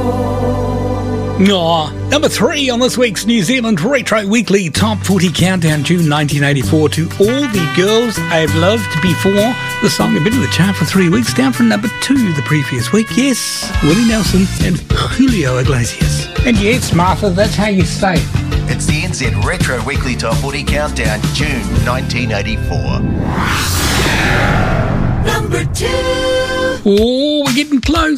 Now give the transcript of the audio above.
Number 3 on this week's New Zealand Retro Weekly Top 40 Countdown, June 1984, to All the Girls I've Loved Before. The song had been in the chart for 3 weeks, down from number 2 the previous week. Yes, Willie Nelson and Julio Iglesias. And yes, Martha, that's how you say it. It's the NZ Retro Weekly Top 40 Countdown, June 1984. Number 2. Oh, we're getting close.